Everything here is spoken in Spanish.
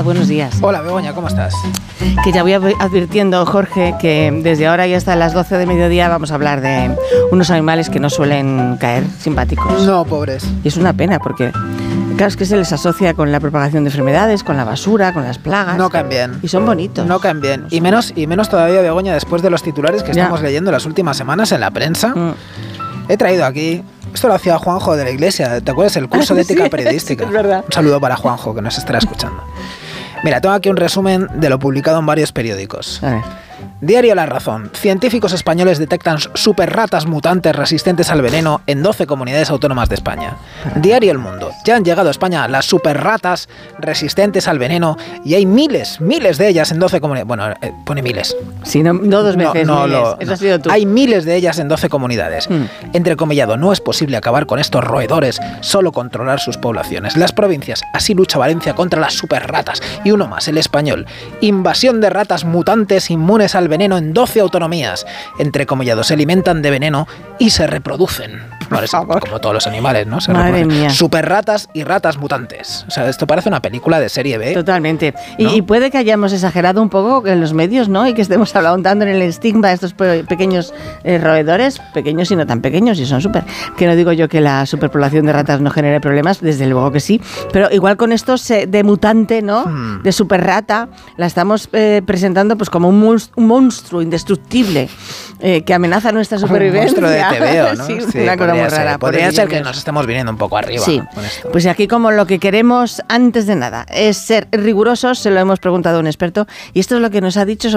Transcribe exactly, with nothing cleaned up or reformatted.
Hola, buenos días. Hola, Begoña, ¿cómo estás? Que ya voy advirtiendo, Jorge, que desde ahora y hasta las doce de mediodía vamos a hablar de unos animales que no suelen caer simpáticos. No, pobres. Y es una pena porque, claro, es que se les asocia con la propagación de enfermedades, con la basura, con las plagas. No caen bien. Y son bonitos. No caen bien. Y menos, y menos todavía, Begoña, después de los titulares que Ya. estamos leyendo las últimas semanas en la prensa. Mm. He traído aquí... Esto lo hacía Juanjo de la Iglesia. ¿Te acuerdas? El curso de ética Sí, periodística. es verdad. Un saludo para Juanjo, que nos estará escuchando. Mira, tengo aquí un resumen de lo publicado en varios periódicos. A ver. Diario La Razón. Científicos españoles detectan superratas mutantes resistentes al veneno en doce comunidades autónomas de España. Diario El Mundo. Ya han llegado a España las superratas resistentes al veneno y hay miles, miles de ellas en doce comunidades. Bueno, eh, pone miles. Sí, no, no dos veces. No, no, miles. lo- Eso no. has sido tú. Hay miles de ellas en doce comunidades. Mm. Entrecomillado, no es posible acabar con estos roedores, solo controlar sus poblaciones. Las provincias, así lucha Valencia contra las superratas. Y uno más, El Español. Invasión de ratas mutantes inmunes al veneno en doce autonomías. Entrecomillado, se alimentan de veneno y se reproducen. Bueno, es como todos los animales, ¿no? Se Madre reproducen. mía. Superratas y ratas mutantes. O sea, esto parece una película de serie B. Totalmente. Y, ¿No? y puede que hayamos exagerado un poco en los medios, ¿no? Y que estemos ahondando en el estigma de estos pe- pequeños eh, roedores, pequeños y no tan pequeños, y son súper. Que no digo yo que la superpoblación de ratas no genere problemas, desde luego que sí, pero igual con estos eh, de mutante, ¿no? Hmm. De superrata, la estamos eh, presentando pues como un, monst- un monstruo indestructible eh, que amenaza nuestra Un supervivencia. monstruo de T V O, ¿no? Sí, Sí, una cosa podría muy ser. rara. Podría ser que pobrecillos. nos estemos viniendo un poco arriba Sí, con esto. pues aquí como lo que queremos antes de nada es ser rigurosos, se lo hemos preguntado a un experto y esto es lo que nos ha dicho sobre